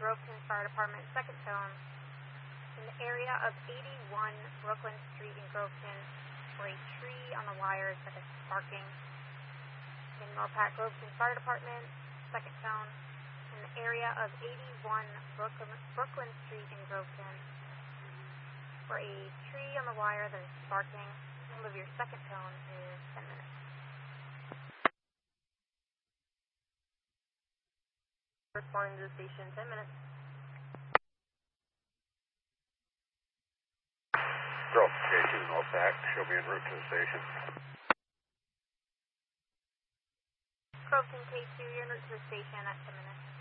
Groveton Fire Department, second tone, in the area of 81 Brooklyn Street in Groveton, where a tree on the wires that is sparking. In NORPAC Groveton Fire Department, second tone, in the area of 81 Brooklyn Street in Groveton, where a tree on the wire that is sparking. The time of your second tone is 10 minutes. Responding to the station, 10 minutes. Groveton K2, NORPAC, she'll be en route to the station. Groveton K2, you're en route to the station at 10 minutes.